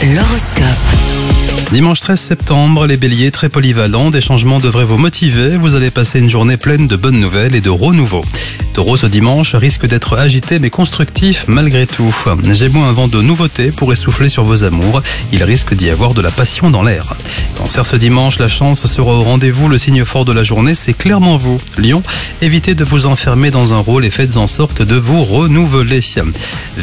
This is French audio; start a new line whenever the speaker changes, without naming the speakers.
L'horoscope.
Dimanche 13 septembre, les béliers très polyvalents, des changements devraient vous motiver. Vous allez passer une journée pleine de bonnes nouvelles et de renouveau. Taureau, ce dimanche risque d'être agité mais constructif malgré tout. Gémeaux, un vent de nouveauté pourrait souffler sur vos amours. Il risque d'y avoir de la passion dans l'air. Cancer, ce dimanche, la chance sera au rendez-vous. Le signe fort de la journée, c'est clairement vous. Lion, évitez de vous enfermer dans un rôle et faites en sorte de vous renouveler.